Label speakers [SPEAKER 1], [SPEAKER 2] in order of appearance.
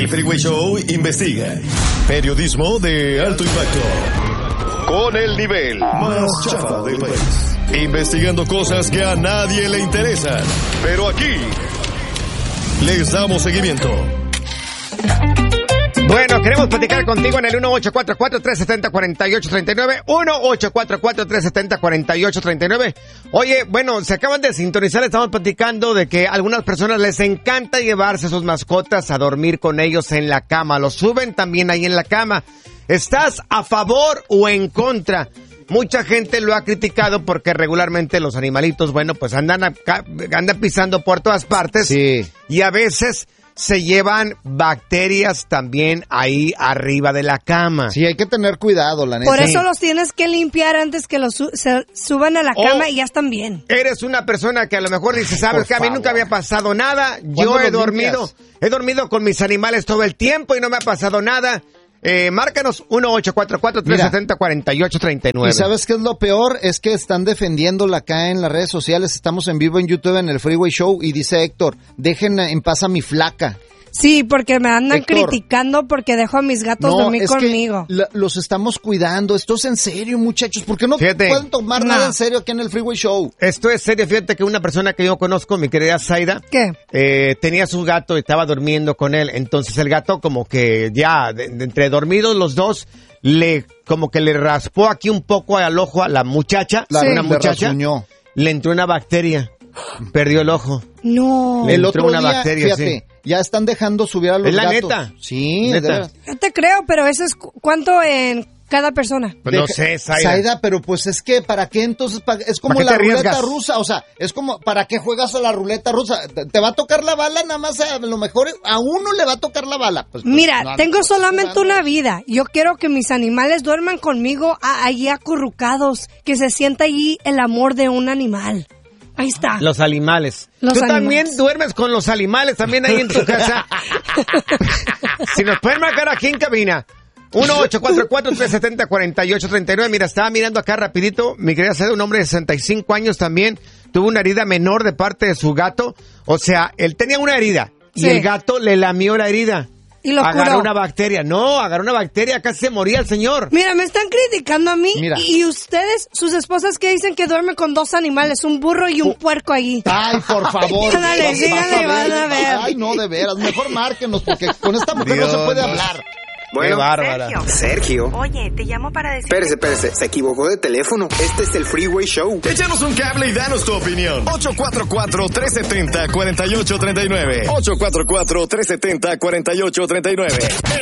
[SPEAKER 1] Freeway Show investiga. Periodismo de alto impacto. Con el nivel más chafa del país. Investigando cosas que a nadie le interesan. Pero aquí les damos seguimiento.
[SPEAKER 2] Bueno, queremos platicar contigo en el 1844-370-4839. 1844-370-4839. Oye, bueno, se acaban de sintonizar, estamos platicando de que a algunas personas les encanta llevarse sus mascotas a dormir con ellos en la cama. Los suben también ahí en la cama. ¿Estás a favor o en contra? Mucha gente lo ha criticado porque regularmente los animalitos, bueno, pues andan pisando por todas partes. Sí. Y a veces se llevan bacterias también ahí arriba de la cama.
[SPEAKER 3] Sí, hay que tener cuidado, la neta.
[SPEAKER 4] Por eso los tienes que limpiar antes que los suban a la cama y ya están bien.
[SPEAKER 2] Eres una persona que a lo mejor dice, sabes que a mí nunca había pasado nada. Yo he dormido con mis animales todo el tiempo y no me ha pasado nada. Márcanos 1844-370-4839.
[SPEAKER 3] ¿Y sabes qué es lo peor? Es que están defendiéndola acá en las redes sociales. Estamos en vivo en YouTube en el Freeway Show y dice Héctor, dejen en paz a mi flaca.
[SPEAKER 4] Sí, porque me andan criticando porque dejo a mis gatos dormir conmigo.
[SPEAKER 3] Los estamos cuidando. Esto es en serio, muchachos. ¿Por qué no pueden tomar nada en serio aquí en el Freeway Show?
[SPEAKER 2] Esto es serio. Fíjate que una persona que yo conozco, mi querida Zaida, tenía su gato y estaba durmiendo con él. Entonces el gato como que ya, entre dormidos los dos, como que le raspó aquí un poco al ojo a la muchacha. Una muchacha. Le entró una bacteria. Perdió el ojo.
[SPEAKER 4] No.
[SPEAKER 3] El otro día, bacteria, fíjate, ya están dejando subir a los gatos.
[SPEAKER 2] ¿Es la neta?
[SPEAKER 3] Sí,
[SPEAKER 2] neta.
[SPEAKER 4] Yo te creo, pero eso es ¿cuánto en cada persona?
[SPEAKER 2] Pues no sé,
[SPEAKER 3] Zaida, pero pues es que, ¿para qué entonces? Es como la ruleta rusa, o sea, es como, ¿para qué juegas a la ruleta rusa? ¿Te va a tocar la bala? Nada más, a lo mejor a uno le va a tocar la bala. Pues,
[SPEAKER 4] mira, tengo solamente una vida. Yo quiero que mis animales duerman conmigo allí acurrucados, que se sienta allí el amor de un animal. Ahí está.
[SPEAKER 2] Los animales. También duermes con los animales, también ahí en tu casa. Si nos pueden marcar aquí en cabina. 1844-370-4839. Mira, estaba mirando acá rapidito. Mi querida Ceda, un hombre de 65 años también tuvo una herida menor de parte de su gato. O sea, él tenía una herida y el gato le lamió la herida.
[SPEAKER 4] Y lo
[SPEAKER 2] agarró
[SPEAKER 4] curó.
[SPEAKER 2] una bacteria. No, agarró una bacteria, casi se moría el señor.
[SPEAKER 4] Mira, me están criticando a mí. Y ustedes, sus esposas que dicen que duermen con dos animales, un burro y un puerco allí.
[SPEAKER 3] Ay, por favor.
[SPEAKER 4] Dale, síganle, van a ver.
[SPEAKER 3] Ay, no, de veras, mejor márquenos porque con esta mujer no se puede hablar.
[SPEAKER 5] Bueno,
[SPEAKER 2] qué bárbara.
[SPEAKER 5] Sergio.
[SPEAKER 6] Oye, te llamo para decir...
[SPEAKER 5] Espérese, se equivocó de teléfono. Este es el Freeway Show.
[SPEAKER 1] Échanos un cable y danos tu opinión. 844-370-4839. 844-370-4839.